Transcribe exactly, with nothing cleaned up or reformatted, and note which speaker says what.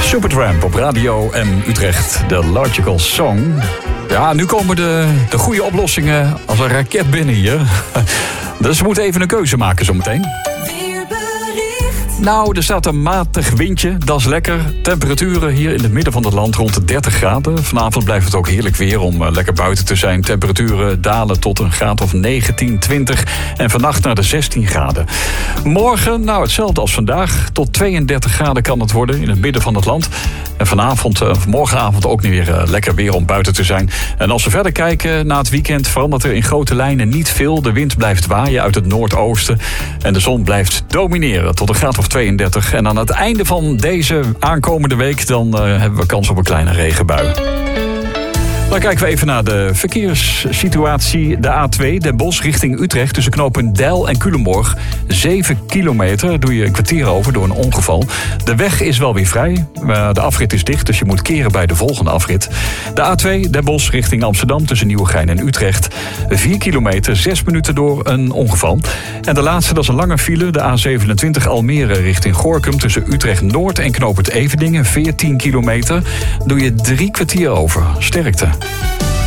Speaker 1: Supertramp op Radio M Utrecht, The Logical Song. Ja, nu komen de, de goede oplossingen als een raket binnen hier. Dus we moeten even een keuze maken zometeen. Nou, er staat een matig windje, dat is lekker. Temperaturen hier in het midden van het land rond de dertig graden. Vanavond blijft het ook heerlijk weer om uh, lekker buiten te zijn. Temperaturen dalen tot een graad of negentien, twintig en vannacht naar de zestien graden. Morgen, nou hetzelfde als vandaag. Tot tweeëndertig graden kan het worden in het midden van het land. En vanavond, uh, morgenavond ook niet weer uh, lekker weer om buiten te zijn. En als we verder kijken na het weekend verandert er in grote lijnen niet veel. De wind blijft waaien uit het noordoosten. En de zon blijft domineren tot een graad of tweeëndertig. En aan het einde van deze aankomende week dan uh, hebben we kans op een kleine regenbui. Dan kijken we even naar de verkeerssituatie. De A twee, Den Bosch richting Utrecht tussen knooppunt Deil en Culemborg. zeven kilometer, doe je een kwartier over door een ongeval. De weg is wel weer vrij. De afrit is dicht, dus je moet keren bij de volgende afrit. De A twee, Den Bosch richting Amsterdam tussen Nieuwegein en Utrecht. vier kilometer, zes minuten door een ongeval. En de laatste, dat is een lange file. De A zevenentwintig Almere richting Gorinchem tussen Utrecht Noord en knooppunt Everdingen. veertien kilometer, doe je drie kwartier over. Sterkte.